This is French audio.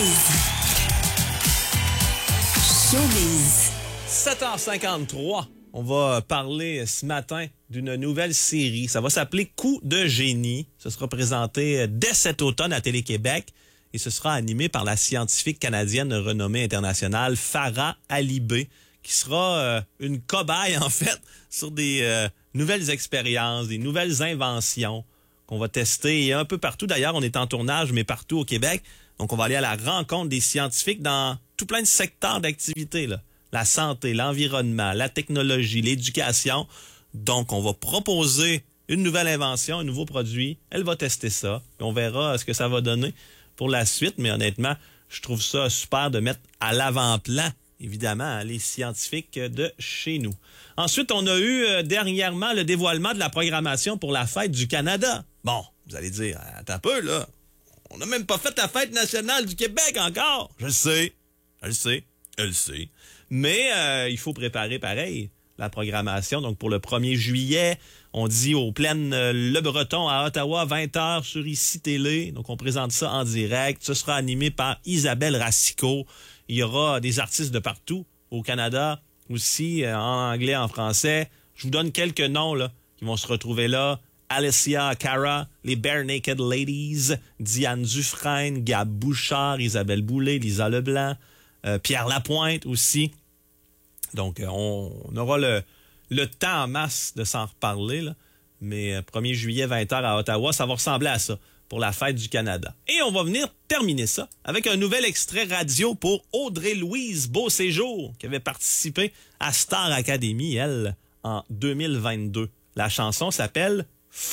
Showbiz. 7h53. On va parler ce matin d'une nouvelle série. Ça va s'appeler Coup de génie. Ce sera présenté dès cet automne à Télé-Québec et ce sera animé par la scientifique canadienne renommée internationale Farah Alibé, qui sera une cobaye, en fait, sur des nouvelles expériences, des nouvelles inventions qu'on va tester. Et un peu partout, d'ailleurs, on est en tournage, mais partout au Québec. Donc, on va aller à la rencontre des scientifiques dans tout plein de secteurs d'activité, là. La santé, l'environnement, la technologie, l'éducation. Donc, on va proposer une nouvelle invention, un nouveau produit. Elle va tester ça. On verra ce que ça va donner pour la suite. Mais honnêtement, je trouve ça super de mettre à l'avant-plan, évidemment, les scientifiques de chez nous. Ensuite, on a eu dernièrement le dévoilement de la programmation pour la fête du Canada. Bon, vous allez dire, attends un peu, là. On n'a même pas fait la fête nationale du Québec encore. Je le sais. Mais il faut préparer pareil la programmation. Donc, pour le 1er juillet, on dit aux plaines Le Breton à Ottawa, 20h sur ICI Télé. Donc, on présente ça en direct. Ce sera animé par Isabelle Racicot. Il y aura des artistes de partout au Canada, aussi en anglais, en français. Je vous donne quelques noms là qui vont se retrouver là. Alessia Cara, les Bare Naked Ladies, Diane Dufresne, Gab Bouchard, Isabelle Boulay, Lisa Leblanc, Pierre Lapointe aussi. Donc, on aura le temps en masse de s'en reparler, là. Mais 1er juillet, 20h à Ottawa, ça va ressembler à ça pour la fête du Canada. Et on va venir terminer ça avec un nouvel extrait radio pour Audrey-Louise Beauséjour, qui avait participé à Star Academy, elle, en 2022. La chanson s'appelle « Fou ».